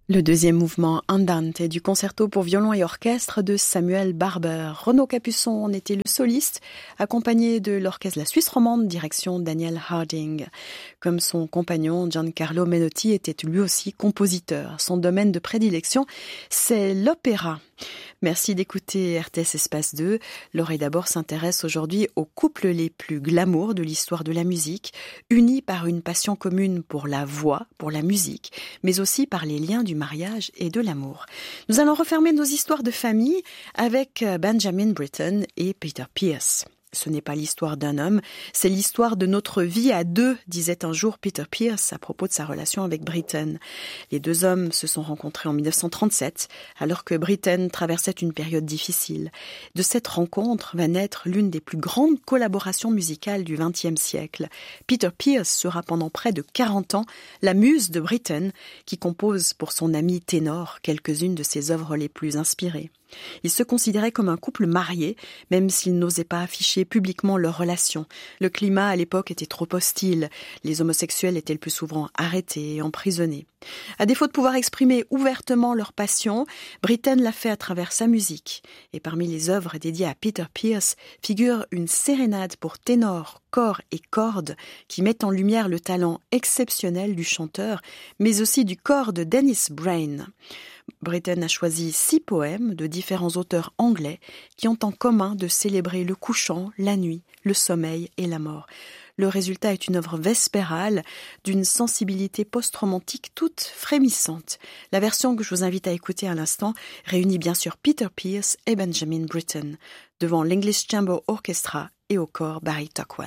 Le deuxième mouvement Andante du concerto pour violon et orchestre de Samuel Barber. Renaud Capuçon en était le soliste, accompagné de l'orchestre La Suisse romande, direction Daniel Harding. Comme son compagnon, Giancarlo Menotti était lui aussi compositeur. Son domaine de prédilection, c'est l'opéra. Merci d'écouter RTS Espace 2. L'oreille d'abord s'intéresse aujourd'hui aux couples les plus glamour de l'histoire de la musique, unis par une passion commune pour la voix, pour la musique, mais aussi par les liens du mariage et de l'amour. Nous allons refermer nos histoires de famille avec Benjamin Britten et Peter Pierce. Ce n'est pas l'histoire d'un homme, c'est l'histoire de notre vie à deux, disait un jour Peter Pierce à propos de sa relation avec Britten. Les deux hommes se sont rencontrés en 1937, alors que Britten traversait une période difficile. De cette rencontre va naître l'une des plus grandes collaborations musicales du XXe siècle. Peter Pierce sera pendant près de 40 ans la muse de Britten, qui compose pour son ami ténor quelques-unes de ses œuvres les plus inspirées. Ils se considéraient comme un couple marié, même s'ils n'osaient pas afficher publiquement leur relation. Le climat à l'époque était trop hostile. Les homosexuels étaient le plus souvent arrêtés et emprisonnés. À défaut de pouvoir exprimer ouvertement leur passion, Britten l'a fait à travers sa musique. Et parmi les œuvres dédiées à Peter Pierce figure une sérénade pour ténor, corps et cordes qui met en lumière le talent exceptionnel du chanteur, mais aussi du corps de Dennis Brain. Britten a choisi 6 poèmes de différents auteurs anglais qui ont en commun de célébrer le couchant, la nuit, le sommeil et la mort. Le résultat est une œuvre vespérale d'une sensibilité post-romantique toute frémissante. La version que je vous invite à écouter à l'instant réunit bien sûr Peter Pierce et Benjamin Britten devant l'English Chamber Orchestra et au corps Barry Tuckwell.